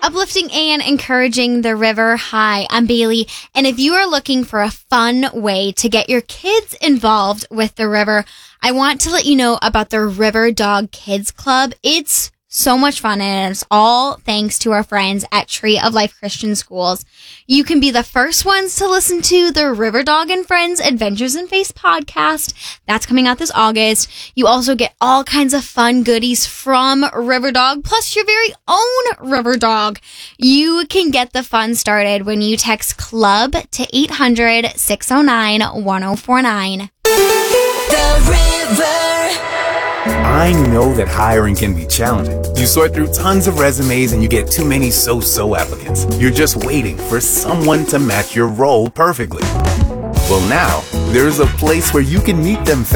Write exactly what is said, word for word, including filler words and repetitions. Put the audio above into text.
uplifting and encouraging the river. Hi, I'm Bailey, and if you are looking for a fun way to get your kids involved with the river, I want to let you know about the River Dog Kids Club. It's so much fun, and it's all thanks to our friends at Tree of Life Christian Schools. You can be the first ones to listen to the River Dog and Friends Adventures in Faith podcast. That's coming out this August. You also get all kinds of fun goodies from River Dog, plus your very own River Dog. You can get the fun started when you text CLUB to eight hundred, six oh nine, one oh four nine. The River. I know that hiring can be challenging. You sort through tons of resumes and you get too many so-so applicants. You're just waiting for someone to match your role perfectly. Well, now, there's a place where you can meet them fast.